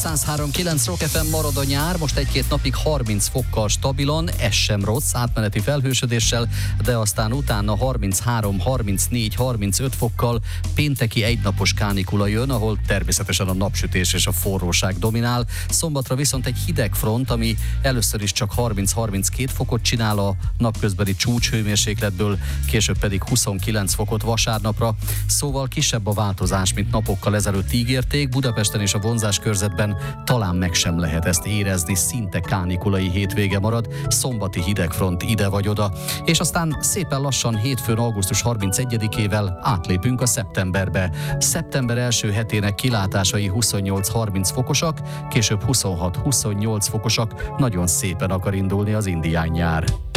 103.9 Rock FM, marad a nyár, most egy-két napig 30 fokkal stabilan, ez sem rossz, átmeneti felhősödéssel, de aztán utána 33, 34, 35 fokkal pénteki egynapos kánikula jön, ahol természetesen a napsütés és a forróság dominál. Szombatra viszont egy hideg front, ami először is csak 30-32 fokot csinál a napközbeni csúcshőmérsékletből, később pedig 29 fokot vasárnapra, szóval kisebb a változás, mint napokkal ezelőtt ígérték. Budapesten és a vonzáskörzetben talán meg sem lehet ezt érezni, szinte kánikulai hétvége marad, szombati hidegfront ide vagy oda, és aztán szépen lassan hétfőn augusztus 31-ével átlépünk a szeptemberbe. Szeptember első hetének kilátásai 28-30 fokosak, később 26-28 fokosak, nagyon szépen akar indulni az indián nyár.